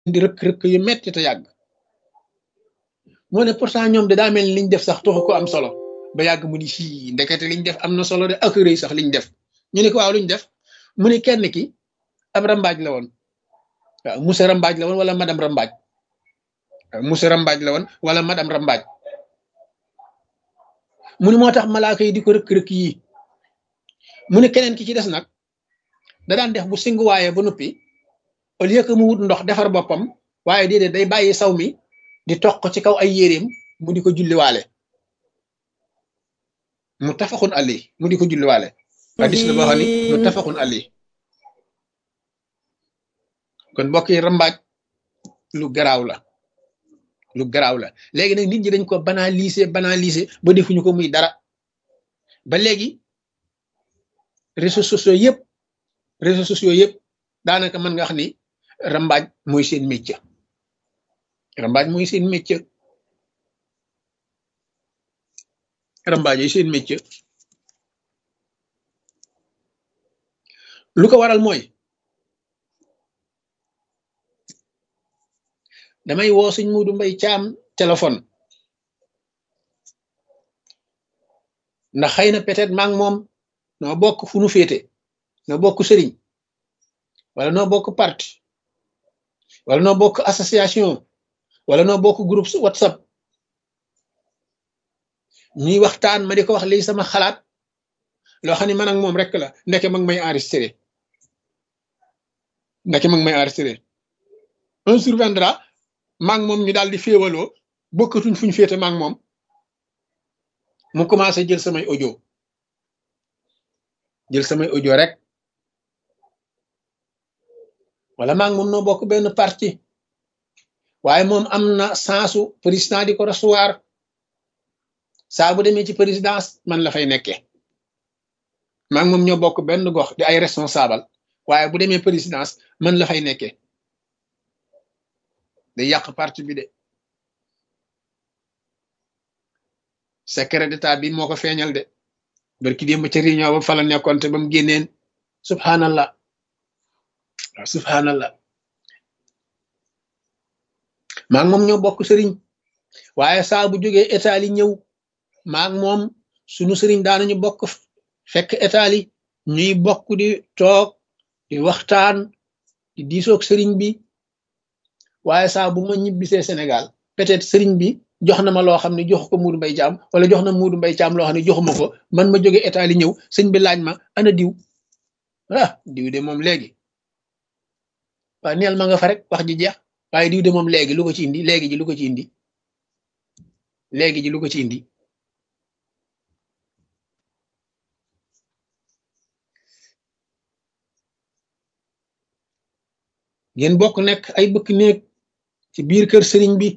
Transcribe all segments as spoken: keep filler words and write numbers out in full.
di rëkk-rëkk yu metti te yàgg moo ne pourtant ñoom de daa mel ni liñ def sax taxu ko am solo ba yàgg mu ni fii ndekete liñ def am na solo de ak rëy sax liñ def ñu ne ko waaw luñ def mu ni kenn ki ab rambaaj la woon waaw monsieur rambaaj la woon wala madame rambaaj waaw monsieur rambaaj la woon wala madame rambaaj mu ni moo tax malaaka yi di ko rëkk-rëkk yii mu ne keneen ki ci des nag da daan def bu singuwaayee ba noppi au lieu que mu wut ndox defar boppam waaye déedéet day bàyyi saw mi di toq ci kaw ay yéreem mu di ko julliwaale mu tafaxun ali mu di ko julliwaale hadis la boo xam ni mu tafaxun ali kon mbokk yi rambaaj lu garaaw la lu garaaw la léegi nag nit ñi dañ ko banaliser banaliser ba defuñu ko muy dara ba léegi réseaux sociaux yëpp réseaux sociaux yëpp daanaka mën nga wax ni rambaaj mooy seen métier rambaaj mooy seen métier rambaaj yi seen métier lu ko waral mooy damay woo Sëñ Muudu Mbay Caam téléphone ndax xëy na peut-être maa ngi moom noo bokk fu nu féete noo bokk sëriñ wala noo bokk parti wala noo bokk association wala noo bokk groupe WhatsApp ñuy waxtaan ma di ko wax léegi sama xalaat loo xam ne man ak moom rek la ndeke mag may enregistré ndeke mag may enregistré un surviendra maag moom ñu daal di féewaloo bokkatuñ fuñ féete maag moom mu commencé jël samay audio jël samay audio rek wala maag moom noo bokk benn parti waaye moom am na sensu président di ko recevoir saa bu demee ci présidence man la fay nekkee maag moom ñoo bokk benn gox di ay responsable waaye bu demee présidence man la fay nekkee day yàq parti bi de secret d'état bi moo ko feeñal de barki démb ca réunion ba fa la nekkoon te ba mu génneen subhanallah waaw subhanallah maa ngi moom ñoo bokk sëriñ waaye saa bu jógee état li ñëw maa ngi moom sunu sëriñ daanañu bokk fekk état li ñuy bokk di toog di waxtaan di diisoog sëriñ bi waaye saa bu ma ñibbisee Sénégal peut-être sëriñ bi jox na ma loo xam ne jox ko Muudu Mbay Caam wala jox na Muudu Mbay Caam loo xam ne joxuma ko man ma jóge état li ñëw sëñ bi laaj ma ana diw ah diw de moom léegi waaw neel ma nga fa rek wax ji jeex waaye diw de moom léegi lu ko ci indi léegi ji lu ko ci indi léegi ji lu ko ci indi ngeen bokk nekk ay bëkk néeg ci biir kër sëriñ bi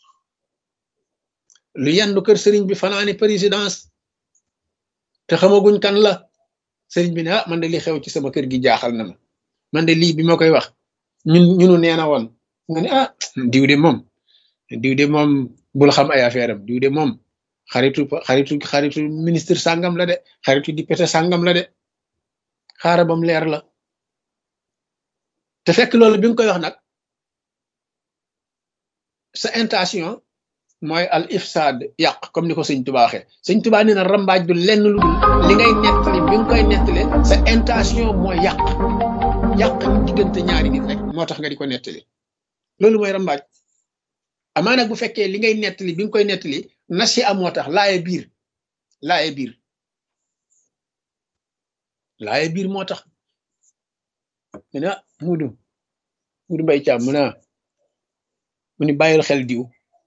lu yendu kër sëriñ bi fanaani présidence te xamaguñ kan la sëriñ bi ne ah man de li xew ci sama kër gi jaaxal na ma man de lii bi ma koy wax ñun ñunu neena woon nga ne ah diw de moom diw de moom bul xam ay affaire am diw de moom xaritu xaritu xaritu ministre sàngam la de xaritu député sàngam la de xaara bam leer la te fekk loolu bi nga koy wax nag sa intention mooy al ifsad yàq comme ni ko sëñ Tuubaa waxee sëñ Tuubaa nee na rambaaj du lenn lu dul li ngay nettali bi nga koy nettali sa intention mooy yàq yàq diggante ñaari nit rek moo tax nga di ko nettali loolu mooy rambaaj amaa nag bu fekkee li ngay nettali bi nga koy nettali nasi am moo tax laaye biir laaye biir laaye biir moo tax mu ne ah Muudu Muudu Mbay Caam mu ne mu ni bàyyil xel diw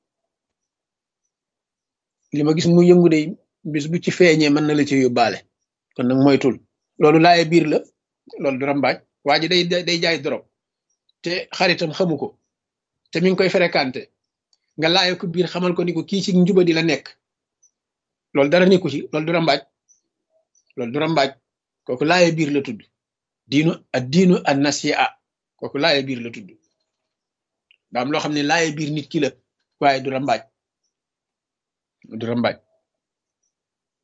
li ma gis mu yëngu de bis bu ci feeñee mën na la ci yóbbaale kon nag moytul loolu laaye biir la loolu du rambaaj waa ji day day jaay dorog te xaritam xamu ko te mi ngi koy fréquenté nga laaye ko biir xamal ko ni ko kii ci njuba di la nekk loolu dara nekku ci loolu du rambaaj loolu du rambaaj kooku laaye biir la tudd diinu ak diinu ak nasiha kooku laaye biir la tudd daa am loo xam ne laaye biir nit ki la waaye du rambaaj du rambaaj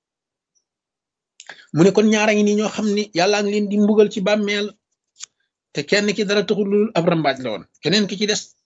mu ne kon ñaara ngi nii ñoo xam ni yàllaa ngi leen di mbugal ci bàmmeel te kenn ki dara taxul lu ab rambaaj la woon keneen ki ci des